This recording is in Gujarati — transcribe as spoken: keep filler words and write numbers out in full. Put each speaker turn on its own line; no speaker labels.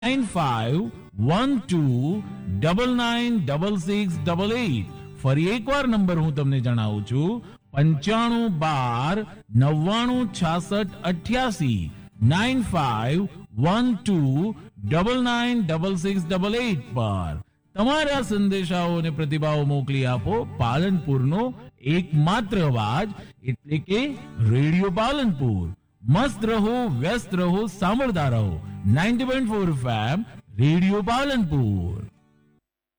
Nine five one two double nine double six double eight. ફરી એકવાર નંબર હું તમને જણાવું છું, પંચાણું બાર નવ્વાણું છાસઠ અઠ્યાસી. Nine five one two double nine double six double eight પર તમારા સંદેશાઓ અને પ્રતિભાવો મોકલી આપો. પાલનપુરનો એકમાત્ર અવાજ એટલે કે રેડિયો પાલનપુર. મસ્ત રહો, વ્યસ્ત રહો, સાંભળતા રહો. Ninety point four F M radio Palanpur.